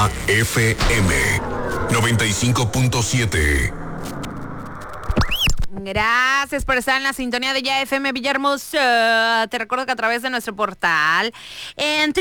FM 95.7. Gracias por estar en la sintonía de Ya FM Villahermosa. Te recuerdo que a través de nuestro portal en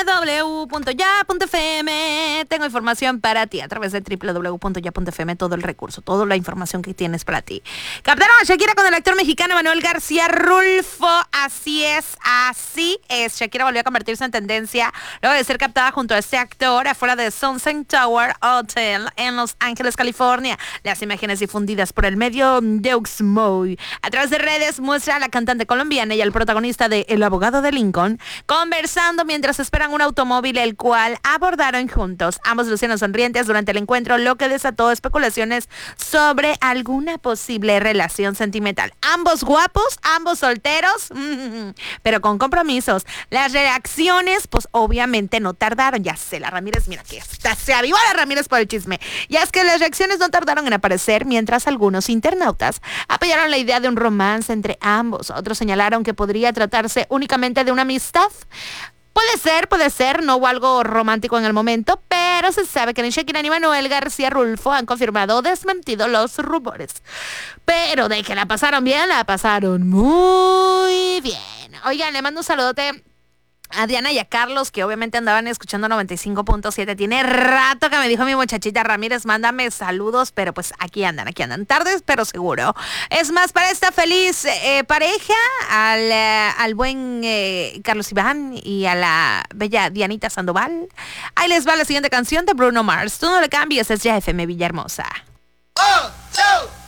www.ya.fm tengo información para ti. A través de www.ya.fm todo el recurso, toda la información que tienes para ti. Captaron a Shakira con el actor mexicano Manuel García Rulfo. Así es. Shakira volvió a convertirse en tendencia luego de ser captada junto a este actor afuera de Sunset Tower Hotel en Los Ángeles, California. Las imágenes difundidas por el medio de Moy a través de redes muestra a la cantante colombiana y al protagonista de El abogado de Lincoln conversando mientras esperan un automóvil, el cual abordaron juntos. Ambos lucieron sonrientes durante el encuentro, lo que desató especulaciones sobre alguna posible relación sentimental. Ambos guapos, ambos solteros, pero con compromisos. Las reacciones, pues obviamente no tardaron. Ya sé, la Ramírez, mira que se avivó la Ramírez por el chisme. Y es que las reacciones no tardaron en aparecer mientras algunos internautas apoyaron la idea de un romance entre ambos. Otros señalaron que podría tratarse únicamente de una amistad. Puede ser, no hubo algo romántico en el momento, pero se sabe que ni Shakira ni Manuel García Rulfo han confirmado o desmentido los rumores. Pero de que la pasaron bien, la pasaron muy bien. Oigan, le mando un saludote a Diana y a Carlos, que obviamente andaban escuchando 95.7. Tiene rato que me dijo mi muchachita Ramírez, mándame saludos, pero pues aquí andan. Tardes, pero seguro. Es más, para esta feliz pareja, al buen Carlos Iván y a la bella Dianita Sandoval, ahí les va la siguiente canción de Bruno Mars. Tú no le cambies, es Ya FM Villahermosa. 1, 2